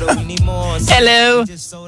Hello.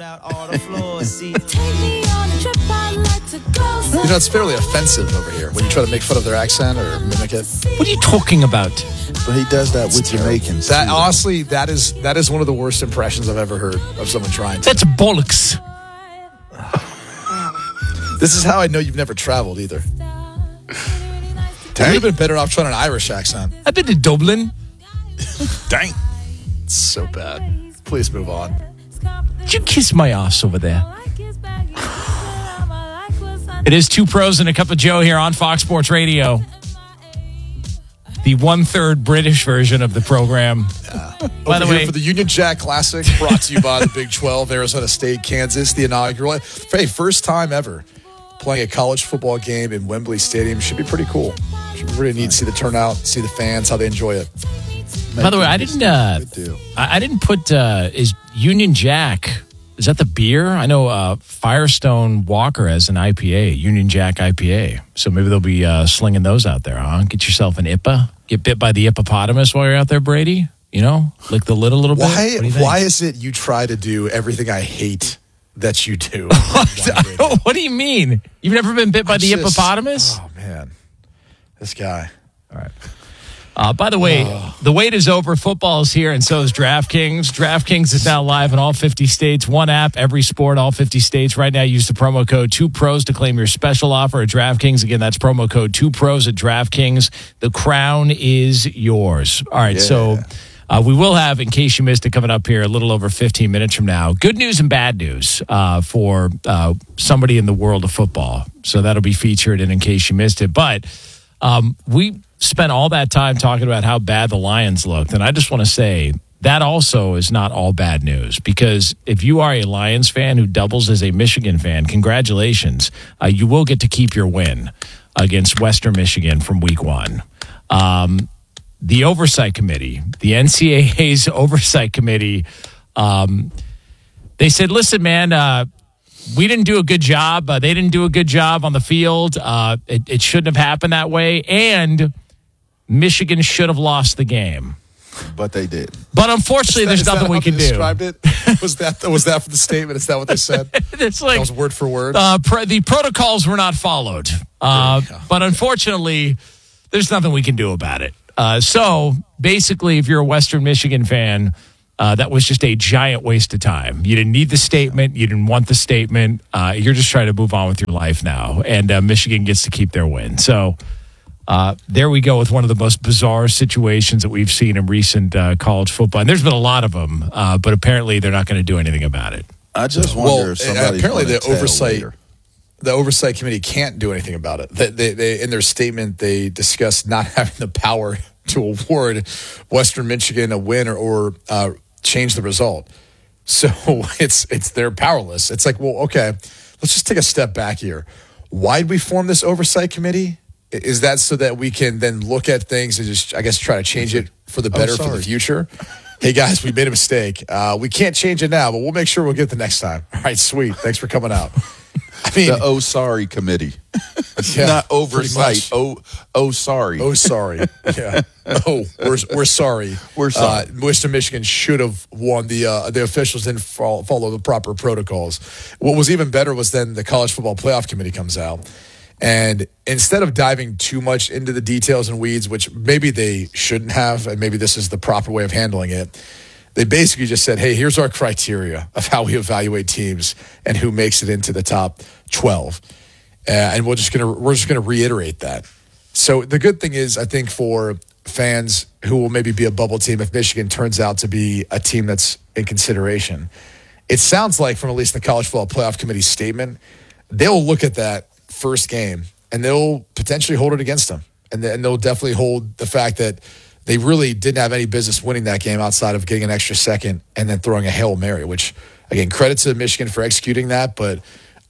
It's fairly offensive over here when you try to make fun of their accent or mimic it. What are you talking about? But he does that with Jamaicans. That honestly, that is one of the worst impressions I've ever heard of someone trying to. That's bollocks. This is how I know you've never traveled either. You'd have been better off trying an Irish accent. I've been to Dublin. Dang. It's so bad. Please move on. Did you kiss my ass over there? It is Two Pros and a Cup of Joe here on Fox Sports Radio. The 1/3 British version of the program. By the way, for the Union Jack Classic, brought to you by the Big 12, Arizona State, Kansas, the inaugural. Hey, first time ever playing a college football game in Wembley Stadium. Should be pretty cool. Should be really neat to see the turnout, see the fans, how they enjoy it. By the way, I didn't put is Union Jack. Is that the beer? I know Firestone Walker has an IPA, Union Jack IPA. So maybe they'll be slinging those out there, huh? Get yourself an IPA. Get bit by the hippopotamus while you're out there, Brady. You know, lick the lid a little bit. Why is it you try to do everything I hate that you do? What do you mean? You've never been bit by the hippopotamus? Oh, man. This guy. All right. By the way, the wait is over. Football is here, and so is DraftKings. DraftKings is now live in all 50 states. One app, every sport, all 50 states. Right now, use the promo code 2PROS to claim your special offer at DraftKings. Again, that's promo code 2PROS at DraftKings. The crown is yours. All right, so we will have, in case you missed it, coming up here a little over 15 minutes from now, good news and bad news for somebody in the world of football. So that'll be featured in case you missed it. But we spent all that time talking about how bad the Lions looked. And I just want to say that also is not all bad news, because if you are a Lions fan who doubles as a Michigan fan, congratulations. You will get to keep your win against Western Michigan from week 1. The Oversight Committee, the NCAA's Oversight Committee, they said, listen, man, we didn't do a good job. They didn't do a good job on the field. It shouldn't have happened that way. And Michigan should have lost the game. But they did. But unfortunately, there's nothing we can do. Described it? Was that for the statement? Is that what they said? It's like, that was word for word? The protocols were not followed. But unfortunately, there's nothing we can do about it. So basically, if you're a Western Michigan fan, that was just a giant waste of time. You didn't need the statement. You didn't want the statement. You're just trying to move on with your life now. And Michigan gets to keep their win. So there we go with one of the most bizarre situations that we've seen in recent college football. And there's been a lot of them, but apparently they're not going to do anything about it. I just wonder if somebody's apparently the oversight committee can't do anything about it. They in their statement, they discussed not having the power to award Western Michigan a win or change the result. So they're powerless. It's like, well, okay, let's just take a step back here. Why did we form this oversight committee? Is that so that we can then look at things and just, I guess, try to change it for the better for the future? Hey, guys, we made a mistake. We can't change it now, but we'll make sure we'll get it the next time. All right, sweet. Thanks for coming out. I mean, the sorry committee. Not oversight. Sorry. Oh, sorry. Yeah. We're sorry. We're sorry. Western Michigan should have won. The officials didn't follow the proper protocols. What was even better was then the College Football Playoff Committee comes out. And instead of diving too much into the details and weeds, which maybe they shouldn't have, and maybe this is the proper way of handling it, they basically just said, hey, here's our criteria of how we evaluate teams and who makes it into the top 12. And we're just gonna reiterate that. So the good thing is, I think, for fans who will maybe be a bubble team if Michigan turns out to be a team that's in consideration, it sounds like, from at least the College Football Playoff Committee's statement, they'll look at that first game and they'll potentially hold it against them. And they'll definitely hold the fact that they really didn't have any business winning that game outside of getting an extra second and then throwing a Hail Mary, which, again, credit to Michigan for executing that. But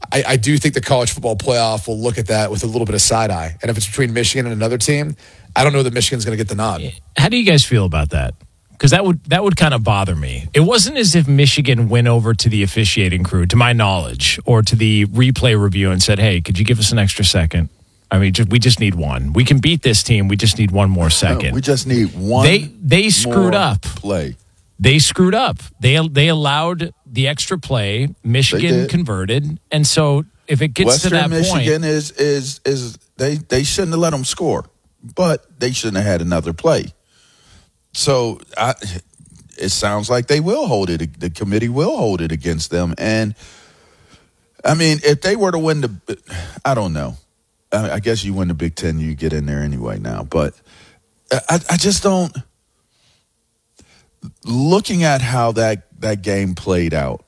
I do think the College Football Playoff will look at that with a little bit of side eye. And if it's between Michigan and another team, I don't know that Michigan's going to get the nod. How do you guys feel about that? Because that would kind of bother me. It wasn't as if Michigan went over to the officiating crew, to my knowledge, or to the replay review and said, hey, could you give us an extra second? I mean, we just need one. We can beat this team. We just need one more second. No, we just need one. They screwed up. Play. They screwed up. They allowed the extra play. Michigan converted, and so if it gets Western to that Michigan point, is they shouldn't have let them score, but they shouldn't have had another play. So it sounds like they will hold it. The committee will hold it against them. And I mean, if they were to win I don't know. I guess you win the Big Ten, you get in there anyway now. But I just don't. Looking at how that game played out,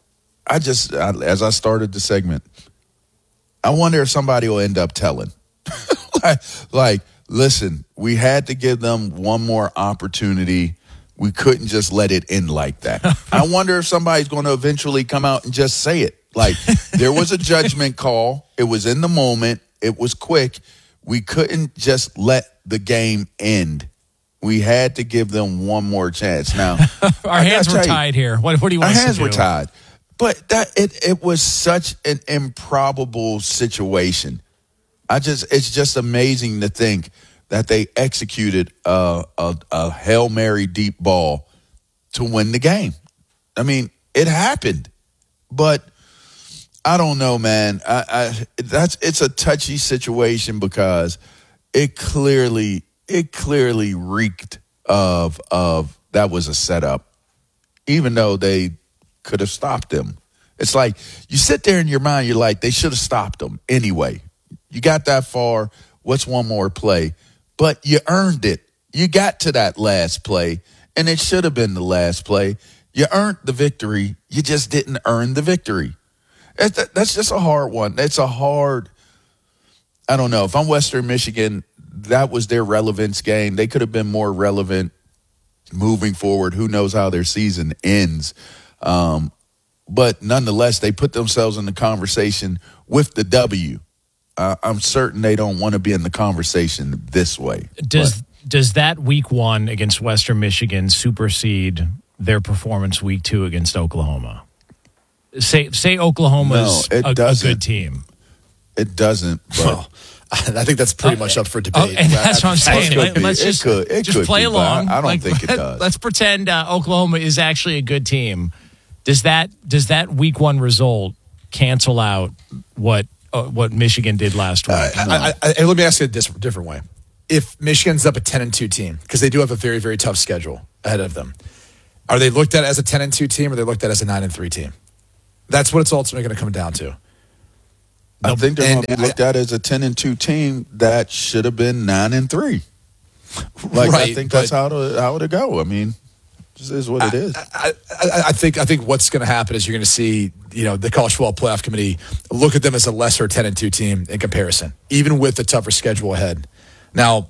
as I started the segment, I wonder if somebody will end up telling, like, listen, we had to give them one more opportunity. We couldn't just let it end like that. I wonder if somebody's going to eventually come out and just say it. Like, there was a judgment call. It was in the moment. It was quick. We couldn't just let the game end. We had to give them one more chance. Now, our hands were tied here. What do you want us to do? Our hands were tied. But it was such an improbable situation. It's just amazing to think that they executed a Hail Mary deep ball to win the game. I mean, it happened. But I don't know, man. It's a touchy situation because it clearly reeked of that was a setup, even though they could have stopped them. It's like you sit there in your mind, you're like, they should have stopped them anyway. You got that far. What's one more play? But you earned it. You got to that last play, and it should have been the last play. You earned the victory. You just didn't earn the victory. That's just a hard one. It's a hard, I don't know. If I'm Western Michigan, that was their relevance game. They could have been more relevant moving forward. Who knows how their season ends. But nonetheless, they put themselves in the conversation with the W. I'm certain they don't want to be in the conversation this way. Does that week 1 against Western Michigan supersede their performance week 2 against Oklahoma? Say Oklahoma's a good team. It doesn't. Well, I think that's pretty much up for debate. And that's what I'm saying. Let's just play along. I don't think it does. Let's pretend Oklahoma is actually a good team. Does that week 1 result cancel out what Michigan did last week? Let me ask you a different way. If Michigan's up a 10-2 team, because they do have a very, very tough schedule ahead of them, are they looked at as a 10-2 team or are they looked at as a 9-3 team? That's what it's ultimately going to come down to. I think they're going to be looked at as a 10-2 team that should have been 9-3. Right, I think that's how it'll go. I mean, this is what it is. I think what's going to happen is you're going to see, the College Football Playoff Committee look at them as a lesser 10-2 team in comparison, even with the tougher schedule ahead. Now,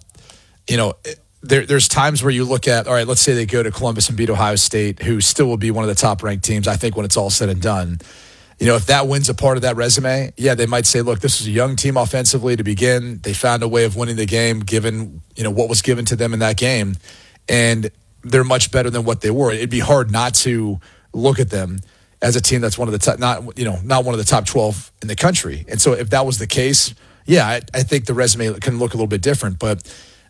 there's times where you look at, all right, let's say they go to Columbus and beat Ohio State, who still will be one of the top-ranked teams, I think, when it's all said and done. If that wins a part of that resume, yeah, they might say, look, this was a young team offensively to begin. They found a way of winning the game given, what was given to them in that game. And they're much better than what they were. It'd be hard not to look at them as a team that's one of the top, not one of the top 12 in the country. And so if that was the case, yeah, I think the resume can look a little bit different. But,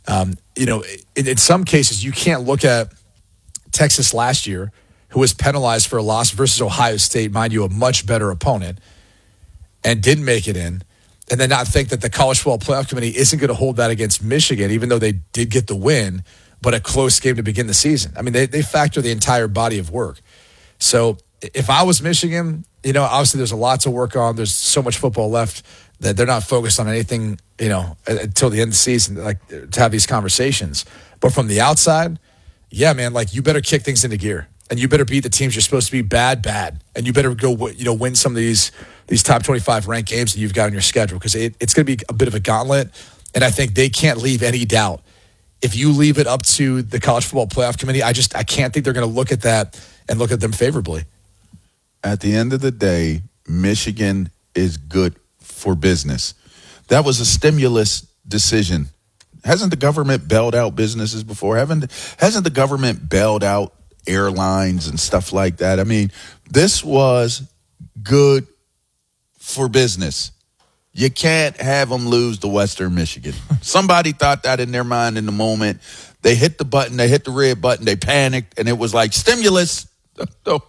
in some cases, you can't look at Texas last year, who was penalized for a loss versus Ohio State, mind you, a much better opponent, and didn't make it in, and then not think that the College Football Playoff Committee isn't going to hold that against Michigan, even though they did get the win, but a close game to begin the season. I mean, they factor the entire body of work. So if I was Michigan, obviously there's a lot to work on. There's so much football left that they're not focused on anything, until the end of the season, like to have these conversations. But from the outside, yeah, man, like you better kick things into gear. And you better beat the teams you're supposed to be bad. And you better go, win some of these top 25 ranked games that you've got on your schedule, because it's going to be a bit of a gauntlet. And I think they can't leave any doubt. If you leave it up to the College Football Playoff Committee, I can't think they're going to look at that and look at them favorably. At the end of the day, Michigan is good for business. That was a stimulus decision. Hasn't the government bailed out businesses before? Hasn't the government bailed out airlines and stuff like that? I mean, this was good for business. You can't have them lose to Western Michigan. Somebody thought that in their mind in the moment. They hit the button. They hit the red button. They panicked, and it was like stimulus. Don't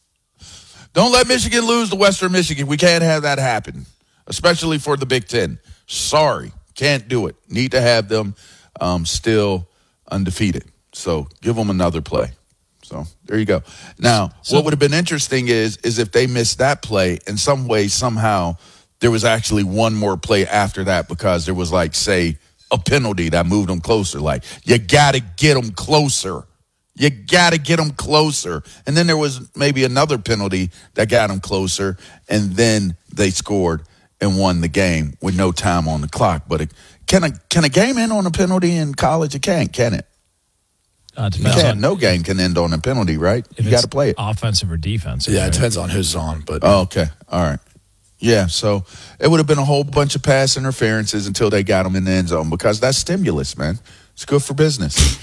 let Michigan lose to Western Michigan. We can't have that happen, especially for the Big Ten. Sorry, can't do it. Need to have them still undefeated. So give them another play. So there you go. Now, what would have been interesting is if they missed that play in some way, somehow, there was actually one more play after that because there was, like, say, a penalty that moved them closer. Like, you got to get them closer. You got to get them closer. And then there was maybe another penalty that got them closer, and then they scored and won the game with no time on the clock. But can a game end on a penalty in college? It can't, can it? No game can end on a penalty, right? You got to play it. Offensive or defensive. Yeah, right? it depends on who's on. But okay. All right. Yeah, so it would have been a whole bunch of pass interferences until they got them in the end zone because that's stimulus, man. It's good for business.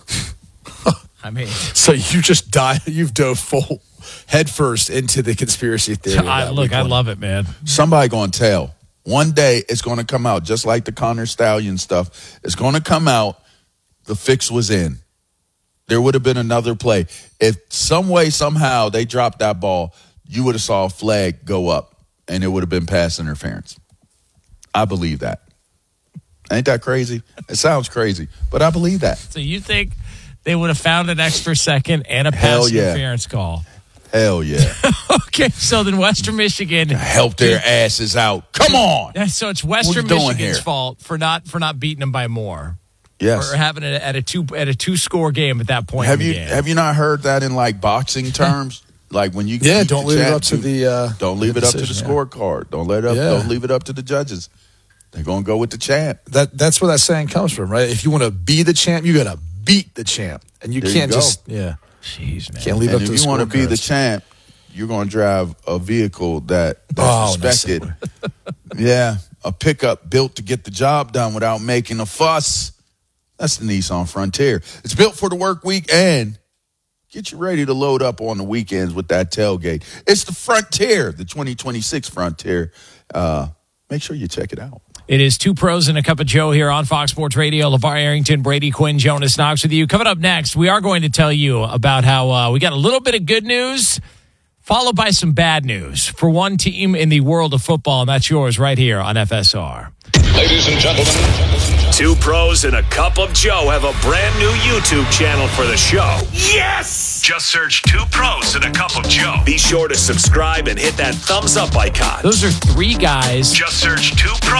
I mean, so you've dove full head first into the conspiracy theory. I love it, man. Somebody going to tell. One day it's going to come out, just like the Connor Stallion stuff. It's going to come out. The fix was in. There would have been another play. If some way, somehow they dropped that ball, you would have saw a flag go up, and it would have been pass interference. I believe that. Ain't that crazy? It sounds crazy, but I believe that. So you think they would have found an extra second and a pass interference call? Hell yeah. Okay, so then Western Michigan help their asses out. Come on. Yeah, so it's Western Michigan's fault for not beating them by more. Yes. Or having it at a two score game at that point. Have you not heard that in like boxing terms? Like when you don't leave it up to the don't leave it up to the scorecard. Don't leave it up to the judges. They're gonna go with the champ. That's where that saying comes from, right? If you want to be the champ, you gotta beat the champ, and you can't just Jeez, man. Can't leave it up to the if you want to be the champ, you're gonna drive a vehicle that's respected. Yeah, a pickup built to get the job done without making a fuss. That's the Nissan Frontier. It's built for the work week and get you ready to load up on the weekends with that tailgate. It's the Frontier, the 2026 Frontier. Make sure you check it out. It is Two Pros and a Cup of Joe here on Fox Sports Radio. LeVar Arrington, Brady Quinn, Jonas Knox with you. Coming up next, we are going to tell you about how we got a little bit of good news followed by some bad news for one team in the world of football, and that's yours right here on FSR. Ladies and gentlemen, Two Pros and a Cup of Joe have a brand new YouTube channel for the show. Yes! Just search Two Pros and a Cup of Joe. Be sure to subscribe and hit that thumbs up icon. Those are three guys. Just search Two Pros.